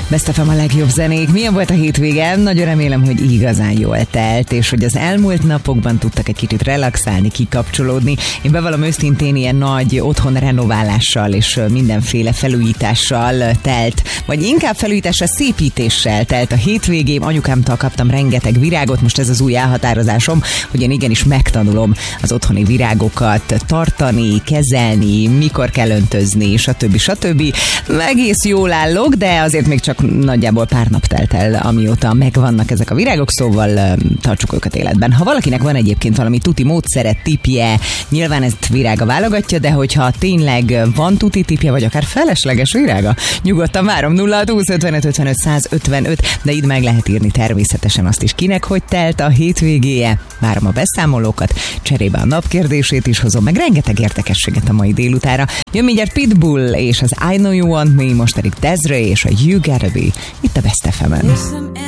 Best FM a legjobb zenék. Milyen volt a hétvége? Nagyon remélem, hogy igazán jól telt, és hogy az elmúlt napokban tudtak egy kicsit relaxálni, kikapcsolódni. Én bevallom őszintén, ilyen nagy otthon renoválással és mindenféle felújítással telt, vagy inkább felújítással, szépítéssel telt a hétvégém. Anyukámtól kaptam rengeteg virágot, most ez az új elhatározásom, hogy én igenis megtanulom az otthoni virágokat tartani, kezelni, mikor kell öntözni, stb. Egész jól állok, de azért még csak nagyjából pár nap telt el, amióta megvannak ezek a virágok, szóval tartsuk őket életben. Ha valakinek van egyébként valami tuti módszere, tipje, nyilván ezt virága válogatja, de hogyha tényleg van tuti tipje, vagy akár felesleges virága, nyugodtan várom 0620 55 55 155, de itt meg lehet írni természetesen azt is, kinek hogy telt a hétvégéje. Várom a beszámolókat, cserébe a napkérdését is hozom, meg rengeteg érdekességet a mai délutára. Jön mindjárt Pitbull és az I Know You Want Me, most pedig Desiree és a You Gotta Be itt a Best FM-en.